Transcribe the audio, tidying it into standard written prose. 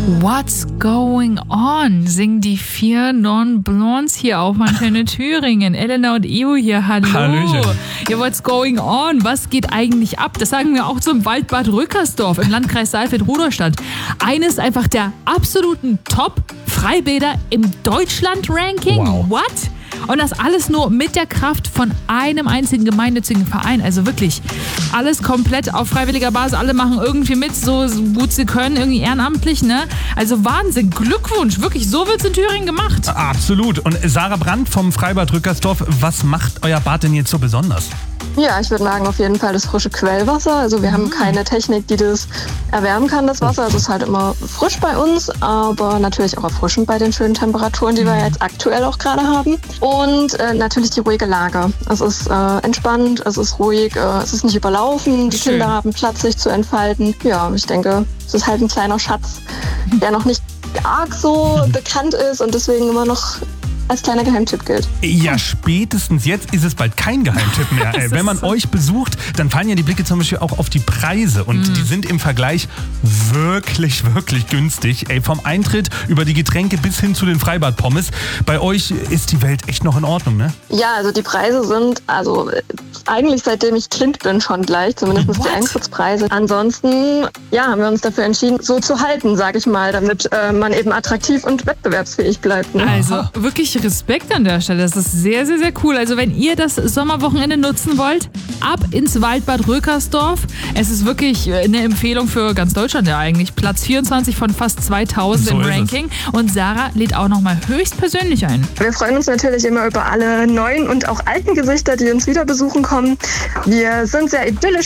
What's going on? Singen die 4 Non-Blondes hier auf Antenne Thüringen. Elena und Ivo hier, hallo. Hallöchen. Ja, what's going on? Was geht eigentlich ab? Das sagen wir auch zum Waldbad Rückersdorf im Landkreis Saalfeld-Rudolstadt. Eines einfach der absoluten Top-Freibäder im Deutschland-Ranking. Wow. What? Und das alles nur mit der Kraft von einem einzigen gemeinnützigen Verein. Also wirklich alles komplett auf freiwilliger Basis. Alle machen irgendwie mit, so gut sie können, irgendwie ehrenamtlich, ne? Also Wahnsinn, Glückwunsch. Wirklich, so wird's in Thüringen gemacht. Absolut. Und Sarah Brandt vom Freibad Rückersdorf, was macht euer Bad denn jetzt so besonders? Ja, ich würde sagen, auf jeden Fall das frische Quellwasser. Also wir haben keine Technik, die das erwärmen kann, das Wasser. Also es ist halt immer frisch bei uns, aber natürlich auch erfrischend bei den schönen Temperaturen, die wir jetzt aktuell auch gerade haben. Und natürlich die ruhige Lage. Es ist entspannt, es ist ruhig, es ist nicht überlaufen. Die Schön. Kinder haben Platz, sich zu entfalten. Ja, ich denke, es ist halt ein kleiner Schatz, der noch nicht arg so bekannt ist und deswegen immer noch als kleiner Geheimtipp gilt. Ja, spätestens jetzt ist es bald kein Geheimtipp mehr. Das Wenn man ist so. euch besucht, dann fallen ja die Blicke zum Beispiel auch auf die Preise. Und die sind im Vergleich wirklich, wirklich günstig. Vom Eintritt über die Getränke bis hin zu den Freibad-Pommes. Bei euch ist die Welt echt noch in Ordnung, ne? Ja, also die Preise sind eigentlich seitdem ich Kind bin schon gleich, zumindest die What? Eintrittspreise. Ansonsten haben wir uns dafür entschieden, so zu halten, sage ich mal, damit man eben attraktiv und wettbewerbsfähig bleibt. Ne? Also wirklich Respekt an der Stelle. Das ist sehr, sehr, sehr cool. Also wenn ihr das Sommerwochenende nutzen wollt, ab ins Waldbad Rückersdorf. Es ist wirklich eine Empfehlung für ganz Deutschland ja eigentlich. Platz 24 von fast 2000 So im ist es. Ranking. Und Sarah lädt auch nochmal höchstpersönlich ein. Wir freuen uns natürlich immer über alle neuen und auch alten Gesichter, die uns wieder besuchen kommen. Wir sind sehr idyllisch